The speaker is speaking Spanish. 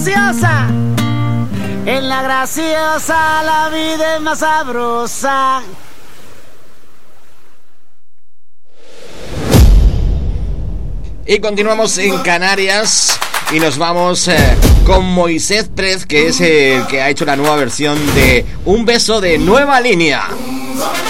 graciosa. En la graciosa la vida es más sabrosa. Y continuamos en Canarias y nos vamos con Moisés Prez, que es el que ha hecho la nueva versión de Un beso de Nueva Línea.